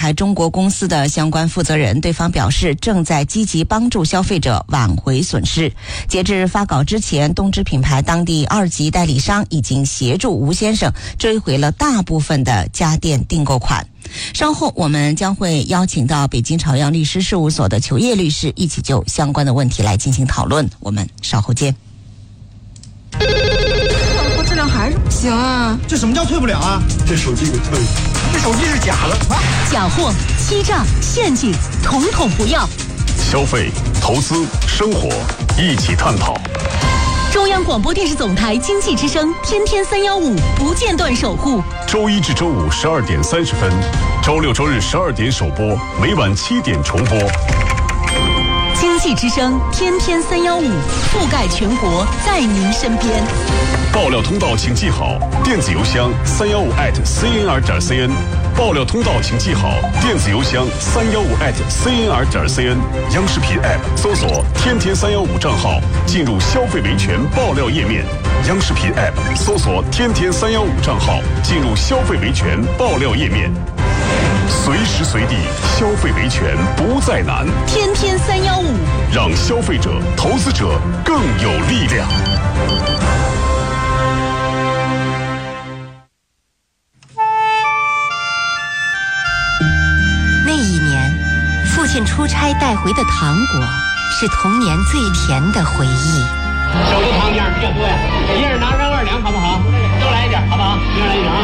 牌中国公司的相关负责人，对方表示正在积极帮助消费者挽回损失。截至发稿之前，东芝品牌当地2级代理商已经协助吴先生追回了大部分的家电订购款。稍后我们将会邀请到北京朝阳律师事务所的裘烨律师一起就相关的问题来进行讨论。我们稍后见。 我质量还是不行啊！ 这什么叫退不了啊？ 这手机给退了， 这手机是假的啊！ 假货、欺诈、陷阱，统统不要。 消费、投资、生活一起探讨。 中央广播电视总台经济之声，天天315不间断守护。 周一至周五12点30分，周六周日12点首播，每晚7点重播。 经济之声，天天315，覆盖全国，在您身边。 爆料通道请记好，电子邮箱315@cnr.cn。爆料通道请记好，电子邮箱315@cnr.cn。央视频 App 搜索“天天315”账号，进入消费维权爆料页面。央视频 App 搜索“天天315”账号，进入消费维权爆料页面。随时随地消费维权不再难， 天天315， 让消费者、投资者更有力量。 那一年，父亲出差带回的糖果是童年最甜的回忆。 手的糖量比较多呀，一人拿2两好不好？多来一点好不好？一人来一点啊。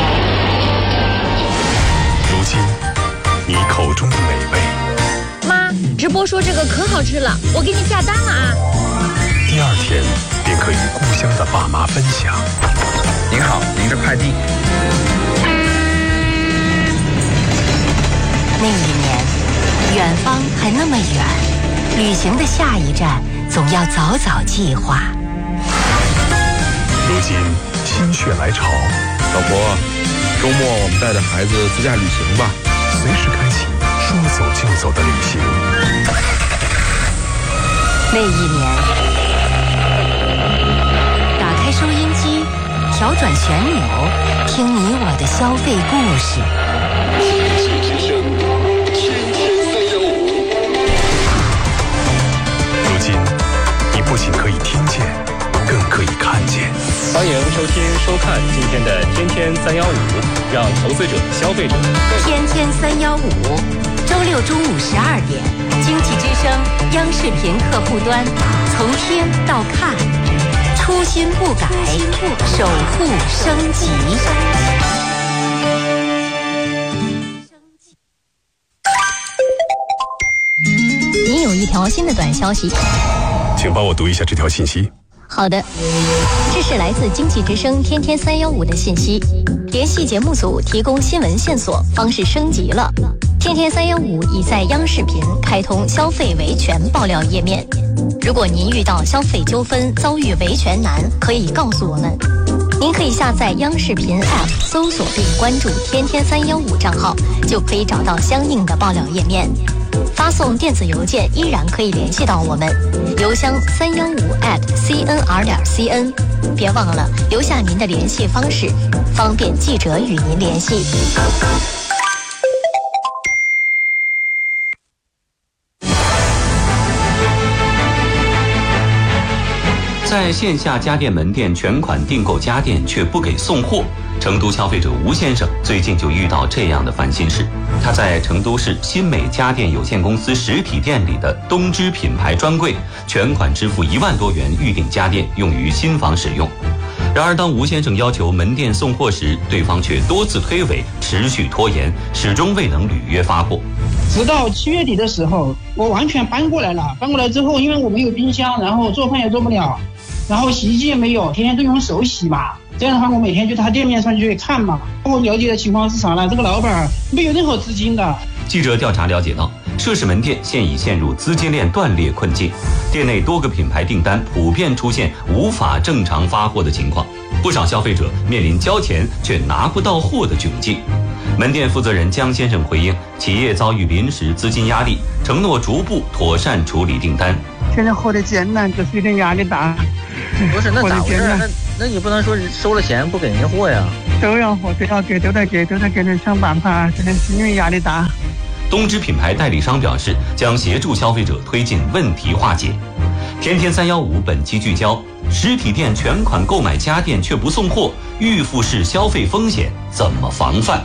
如今，你口中的美味， 妈，直播说这个可好吃了，我给你下单了啊。 第2天便可与故乡的爸妈分享。 您好，您的快递。 那一年，远方还那么远，旅行的下一站总要早早计划。 如今心血来潮， 老婆，周末我们带着孩子自驾旅行吧， 随时开启说走就走的旅行。 那一年，打开收音机，调转旋钮，听你我的消费故事。 如今，你不仅可以听见，更可以看见。 欢迎收听收看今天的天天315，让投资者、消费者天天315，周六中午12点，经济之声央视频客户端，从听到看，初心不改，守护升级。 您有一条新的短消息， 请帮我读一下这条信息。 好的，这是来自经济之声天天315的信息，联系节目组提供新闻线索，方式升级了。天天315已在央视频开通消费维权爆料页面，如果您遇到消费纠纷遭遇维权难，可以告诉我们。您可以下载央视频 App， 搜索并关注天天315账号，就可以找到相应的爆料页面。发送电子邮件依然可以联系到我们，邮箱315@cnr.cn。别忘了留下您的联系方式，方便记者与您联系。 在线下家电门店全款订购家电却不给送货，成都消费者吴先生最近就遇到这样的烦心事。他在成都市新美家电有限公司实体店里的东芝品牌专柜全款支付1万多元预订家电，用于新房使用。然而当吴先生要求门店送货时，对方却多次推诿，持续拖延，始终未能履约发货。 直到7月底的时候，我完全搬过来了。搬过来之后，因为我没有冰箱，然后做饭也做不了，然后洗衣机也没有，天天都用手洗嘛。这样的话，我每天就他店面上去看嘛。我了解的情况是啥呢？这个老板没有任何资金的。 记者调查了解到，涉事门店现已陷入资金链断裂困境，店内多个品牌订单普遍出现无法正常发货的情况，不少消费者面临交钱却拿不到货的窘境。门店负责人江先生回应，企业遭遇临时资金压力，承诺逐步妥善处理订单。 现在活得艰难，就是有点压力大。 不是，那咋回事？那你不能说收了钱不给人家货呀？ 都要给，都在给人想办法，真的是因为压力大。 东芝品牌代理商表示，将协助消费者推进问题化解。天天315本期聚焦：实体店全款购买家电却不送货，预付式消费风险怎么防范？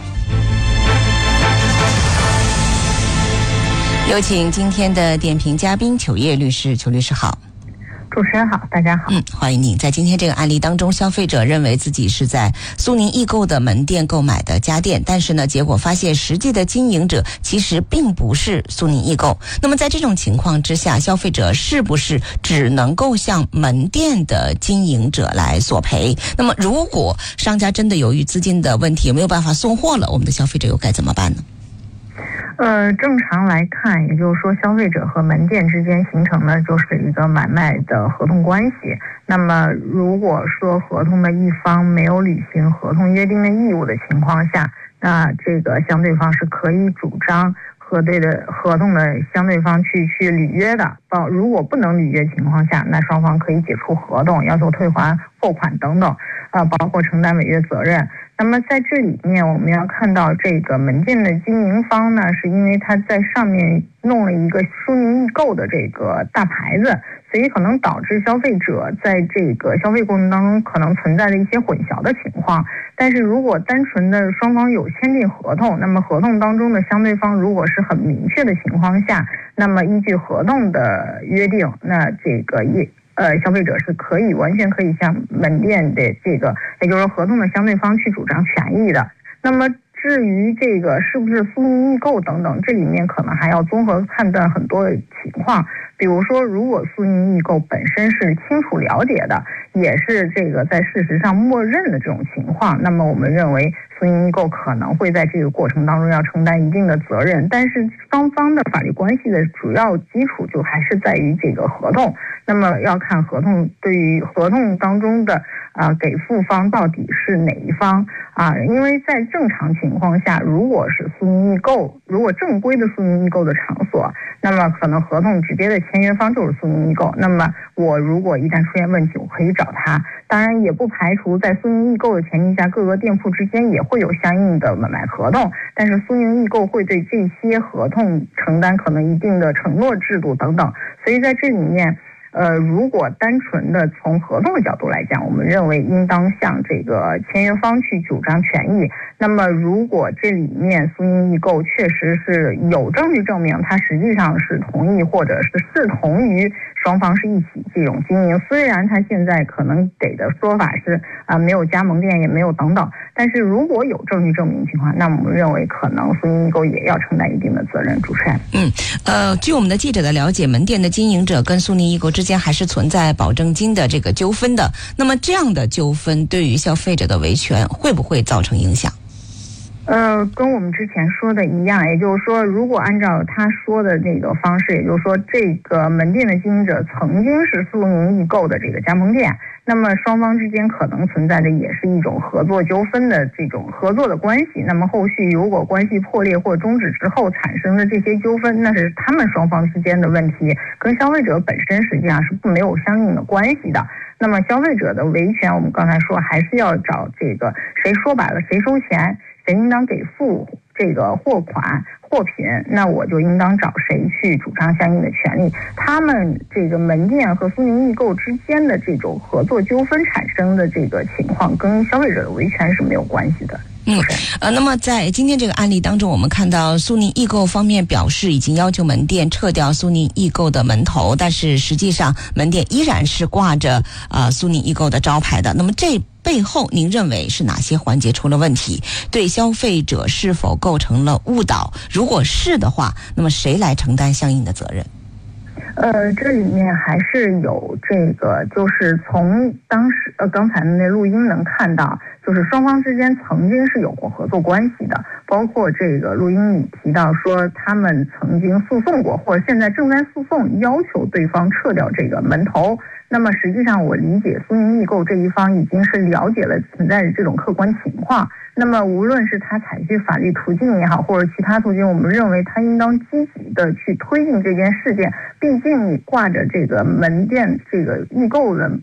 有请今天的点评嘉宾裘烨律师。裘律师好。 主持人好，大家好。 欢迎您。在今天这个案例当中，消费者认为自己是在苏宁易购的门店购买的家电，但是呢，结果发现实际的经营者其实并不是苏宁易购。那么在这种情况之下，消费者是不是只能够向门店的经营者来索赔？那么如果商家真的由于资金的问题没有办法送货了，我们的消费者又该怎么办呢？ 正常来看，也就是说，消费者和门店之间形成的就是一个买卖的合同关系。那么，如果说合同的一方没有履行合同约定的义务的情况下，那这个相对方是可以主张核对的合同的相对方去履约的。如果不能履约情况下，那双方可以解除合同，要求退还货款等等，包括承担违约责任。那么在这里面，我们要看到这个门店的经营方呢，是因为他在上面弄了一个苏宁易购的这个大牌子，所以可能导致消费者在这个消费过程当中可能存在的一些混淆的情况。但是如果单纯的双方有签订合同，那么合同当中的相对方如果是很明确的情况下，那么依据合同的约定，那这个消费者是完全可以向门店的这个，也就是说合同的相对方去主张权益的。那么至于这个是不是苏宁易购等等，这里面可能还要综合判断很多的情况。比如说，如果苏宁易购本身是清楚了解的，也是这个在事实上默认的这种情况，那么我们认为苏宁易购可能会在这个过程当中要承担一定的责任。但是双方的法律关系的主要基础就还是在于这个合同。那么要看合同对于合同当中的给付方到底是哪一方因为在正常情况下，如果是苏宁易购，如果正规的苏宁易购的场所，那么可能合同直接的签约方就是苏宁易购。那么我如果一旦出现问题，我可以找他。当然也不排除在苏宁易购的前提下，各个店铺之间也会有相应的买卖合同，但是苏宁易购会对这些合同承担可能一定的承诺制度等等。所以在这里面如果单纯的从合同的角度来讲，我们认为应当向这个签约方去主张权益。那么如果这里面苏宁易购确实是有证据证明它实际上是同意或者是视同于双方是一起这种经营，虽然他现在可能给的说法是没有加盟店也没有等等，但是如果有证据证明情况，那我们认为可能苏宁易购也要承担一定的责任。主持人， 据我们的记者的了解，门店的经营者跟苏宁易购之间还是存在保证金的这个纠纷的。那么这样的纠纷对于消费者的维权会不会造成影响？ 跟我们之前说的一样，也就是说，如果按照他说的那个方式，也就是说，这个门店的经营者曾经是苏宁易购的这个加盟店，那么双方之间可能存在的也是一种合作纠纷的这种合作的关系。那么后续如果关系破裂或终止之后产生的这些纠纷，那是他们双方之间的问题，跟消费者本身实际上是没有相应的关系的。那么消费者的维权，我们刚才说还是要找这个谁说白了谁收钱，谁应当给付这个货品，那我就应当找谁去主张相应的权利。他们这个门店和苏宁易购之间的这种合作纠纷产生的这个情况，跟消费者的维权是没有关系的。 那么在今天这个案例当中，我们看到苏宁易购方面表示已经要求门店撤掉苏宁易购的门头，但是实际上门店依然是挂着苏宁易购的招牌的。那么这背后您认为是哪些环节出了问题？对消费者是否构成了误导？如果是的话，那么谁来承担相应的责任？ 这里面还是有这个，就是从刚才的那录音能看到，就是双方之间曾经是有过合作关系的，包括这个录音里提到说他们曾经诉讼过，或者现在正在诉讼，要求对方撤掉这个门头。那么实际上我理解苏宁易购这一方已经是了解了存在的这种客观情况，那么无论是他采取法律途径也好，或者其他途径，我们认为他应当积极的去推进这件事件。毕竟你挂着这个门店这个易购的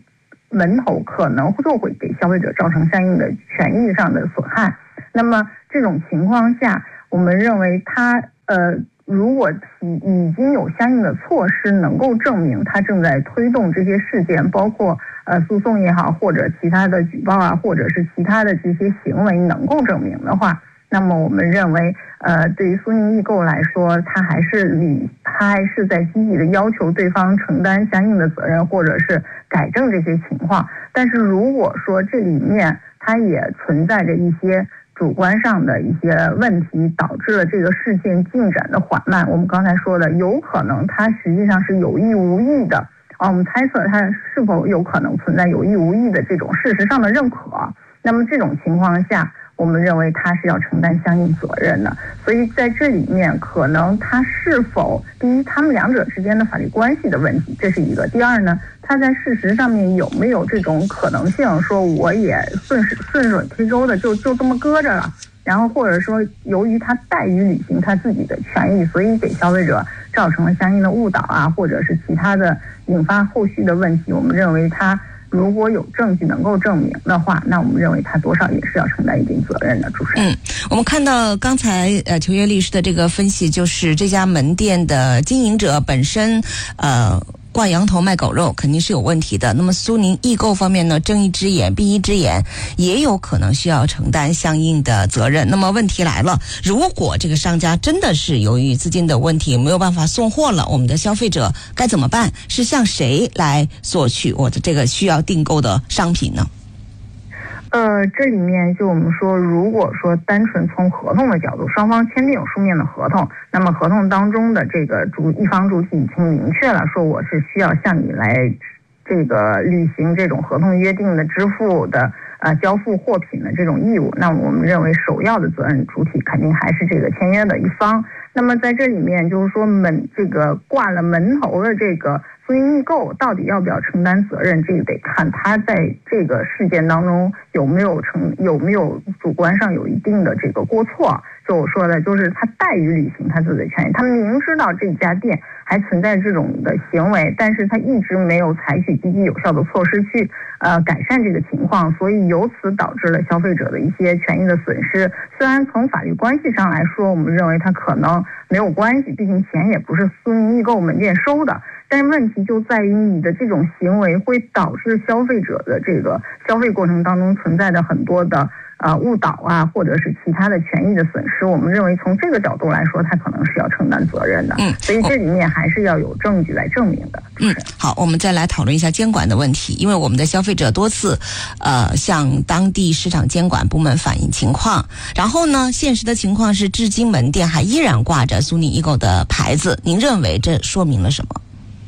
门头可能就会给消费者造成相应的权益上的损害。那么这种情况下，我们认为他如果已经有相应的措施能够证明他正在推动这些事件，包括诉讼也好，或者其他的举报啊，或者是其他的这些行为能够证明的话，那么我们认为对于苏宁易购来说，他还是在积极的要求对方承担相应的责任，或者是改正这些情况。但是如果说这里面它也存在着一些主观上的一些问题，导致了这个事件进展的缓慢，我们刚才说的有可能它实际上是有意无意的我们猜测它是否有可能存在有意无意的这种事实上的认可。那么这种情况下，我们认为他是要承担相应责任的。所以在这里面可能他是否，第一，他们两者之间的法律关系的问题，这是一个；第二呢，他在事实上面有没有这种可能性，说我也顺水推舟的就这么搁着了，然后或者说由于他怠于履行他自己的权益，所以给消费者造成了相应的误导啊，或者是其他的引发后续的问题。我们认为他如果有证据能够证明的话，那我们认为他多少也是要承担一定责任的。主持人， 我们看到刚才求约律师的这个分析，就是这家门店的经营者本身挂羊头卖狗肉肯定是有问题的。那么苏宁易购方面呢，睁一只眼闭一只眼，也有可能需要承担相应的责任。那么问题来了，如果这个商家真的是由于资金的问题没有办法送货了，我们的消费者该怎么办？是向谁来索取我的这个需要订购的商品呢？ 这里面就我们说，如果说单纯从合同的角度，双方签订有书面的合同，那么合同当中的这个一方主体已经明确了说我是需要向你来这个履行这种合同约定的支付的交付货品的这种义务，那我们认为首要的责任主体肯定还是这个签约的一方。那么在这里面就是说这个挂了门头的这个苏宁易购到底要不要承担责任，这个得看他在这个事件当中有没有主观上有一定的这个过错。就我说的，就是他怠于履行他自己的权益，他明知道这家店还存在这种的行为，但是他一直没有采取积极有效的措施去改善这个情况，所以由此导致了消费者的一些权益的损失。虽然从法律关系上来说，我们认为他可能没有关系，毕竟钱也不是苏宁易购门店收的，但是问题就在于你的这种行为会导致消费者的这个消费过程当中存在的很多的误导啊，或者是其他的权益的损失。我们认为从这个角度来说，他可能是要承担责任的。所以这里面还是要有证据来证明的。 好，我们再来讨论一下监管的问题。因为我们的消费者多次向当地市场监管部门反映情况，然后呢，现实的情况是至今门店还依然挂着苏宁易购的牌子。您认为这说明了什么？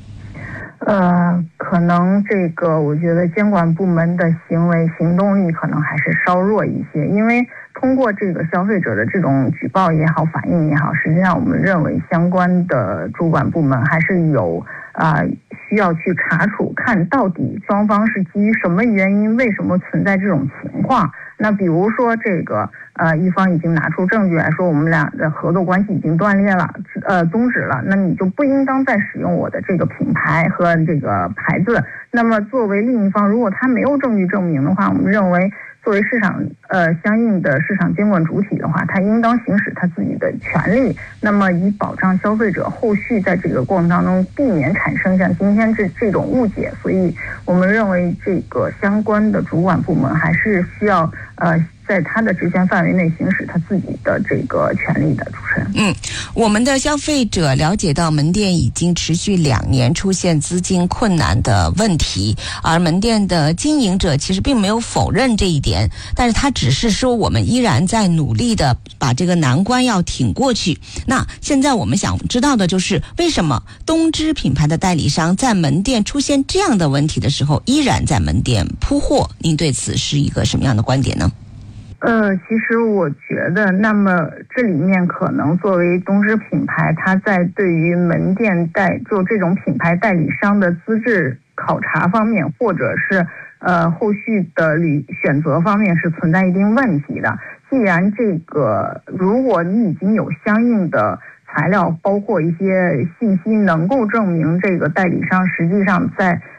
可能这个我觉得监管部门的行动力可能还是稍弱一些，因为通过这个消费者的这种举报也好，反映也好，实际上我们认为相关的主管部门还是有需要去查处，看到底双方是基于什么原因，为什么存在这种情况。那比如说这个一方已经拿出证据来说我们俩的合作关系已经断裂了，终止了，那你就不应当再使用我的这个品牌和这个牌子。那么作为另一方，如果他没有证据证明的话，我们认为作为市场相应的市场监管主体的话，他应当行使他自己的权利，那么以保障消费者后续在这个过程当中避免产生像今天这种误解。所以我们认为这个相关的主管部门还是需要在他的职权范围内行使他自己的这个权利的。主持人， 我们的消费者了解到门店已经持续2年出现资金困难的问题，而门店的经营者其实并没有否认这一点，但是他只是说我们依然在努力的把这个难关要挺过去。那现在我们想知道的就是为什么东芝品牌的代理商在门店出现这样的问题的时候依然在门店铺货，您对此是一个什么样的观点呢？ 其实我觉得，那么这里面可能作为东芝品牌，它在对于门店就这种品牌代理商的资质考察方面，或者是后续的选择方面是存在一定问题的。既然如果你已经有相应的材料，包括一些信息能够证明这个代理商实际上在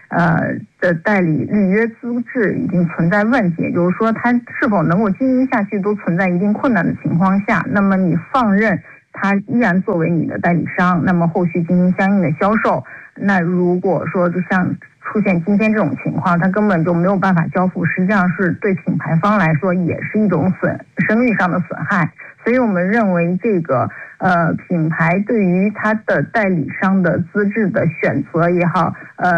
的代理履约资质已经存在问题，也就是说他是否能够经营下去都存在一定困难的情况下，那么你放任他依然作为你的代理商，那么后续进行相应的销售。那如果说就像出现今天这种情况，他根本就没有办法交付，实际上是对品牌方来说也是一种声誉上的损害。所以我们认为这个品牌对于他的代理商的资质的选择也好，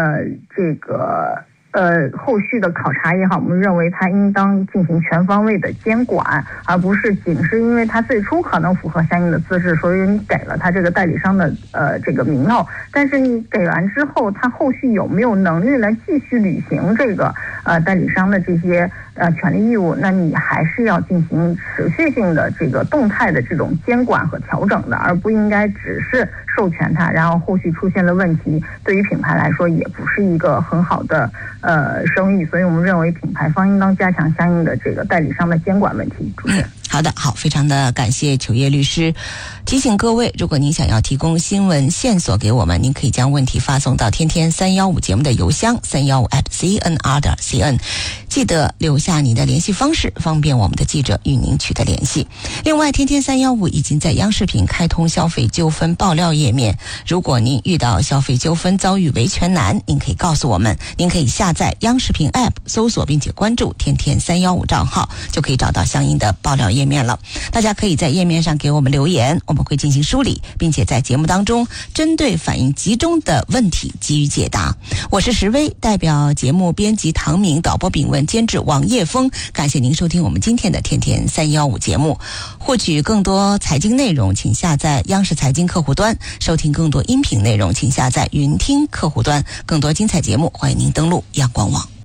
后续的考察也好，我们认为它应当进行全方位的监管，而不是仅是因为它最初可能符合相应的资质，所以你给了它这个代理商的这个名头，但是你给完之后，它后续有没有能力来继续履行这个代理商的这些权利义务？那你还是要进行持续性的这个动态的这种监管和调整的，而不应该只是授权它，然后后续出现了问题，对于品牌来说也不是一个很好的声誉，所以我们认为品牌方应当加强相应的这个代理商的监管问题。主持人。 好的，好，非常的感谢糗叶律师。提醒各位，如果您想要提供新闻线索给我们，您可以将问题发送到天天315节目的邮箱315@cnr.cn， 记得留下你的联系方式，方便我们的记者与您取得联系。另外，天天315已经在央视频开通消费纠纷爆料页面，如果您遇到消费纠纷遭遇维权难，您可以告诉我们，您可以下载央视频 App 搜索并且关注天天315账号，就可以找到相应的爆料页面了。大家可以在页面上给我们留言，我们会进行梳理，并且在节目当中针对反映集中的问题给予解答。我是石薇，代表节目编辑唐明、导播秉文、监制王叶峰，感谢您收听我们今天的天天315节目。获取更多财经内容，请下载央视财经客户端，收听更多音频内容，请下载云听客户端。更多精彩节目，欢迎您登录阳光网。